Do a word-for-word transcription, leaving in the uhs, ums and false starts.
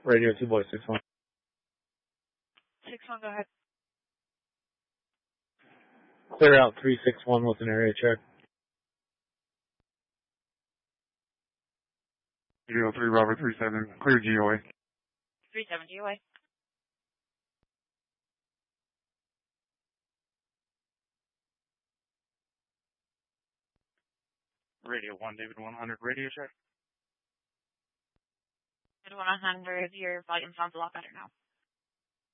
Radio two boy six one. Six one, go ahead. Clear out three six one with an area check. Zero three Robert three seven. Clear G O A. Three seven G O A. Radio one David one hundred. Radio check. David one hundred. Your volume sounds a lot better now.